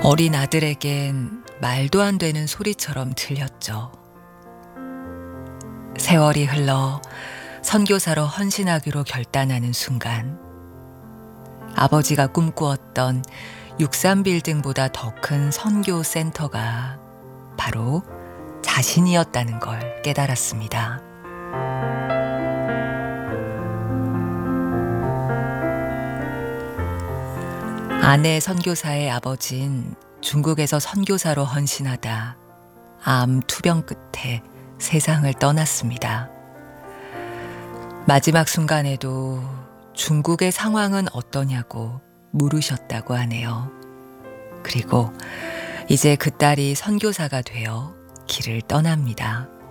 어린 아들에겐 말도 안 되는 소리처럼 들렸죠. 세월이 흘러 선교사로 헌신하기로 결단하는 순간 아버지가 꿈꾸었던 63빌딩보다 더 큰 선교 센터가 바로 자신이었다는 걸 깨달았습니다. 아내 선교사의 아버진 중국에서 선교사로 헌신하다 암 투병 끝에 세상을 떠났습니다. 마지막 순간에도 중국의 상황은 어떠냐고 물으셨다고 하네요. 그리고 이제 그 딸이 선교사가 되어 길을 떠납니다.